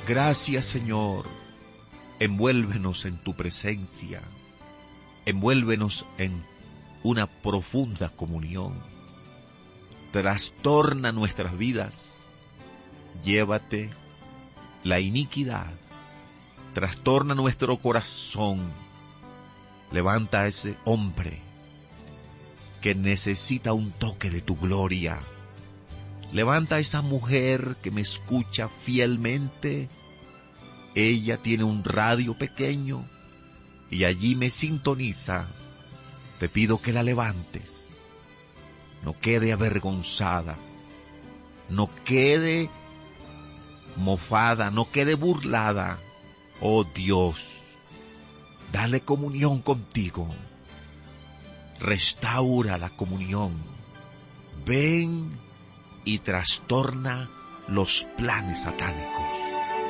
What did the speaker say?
Gracias, Señor. Envuélvenos en tu presencia. Envuélvenos en una profunda comunión. Trastorna nuestras vidas. Llévate la iniquidad. Trastorna nuestro corazón. Levanta a ese hombre que necesita un toque de tu gloria. Levanta a esa mujer que me escucha fielmente. Ella tiene un radio pequeño y allí me sintoniza. Te pido que la levantes. No quede avergonzada. No quede mofada. No quede burlada. Oh Dios, dale comunión contigo. Restaura la comunión. Ven y trastorna los planes satánicos.